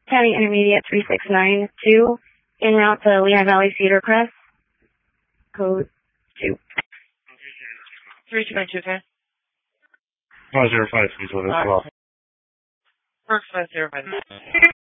County Intermediate 3692, en route to Lehigh Valley Cedar Crest, code 2. 3292, okay? 505, please, with us as well. Works 505.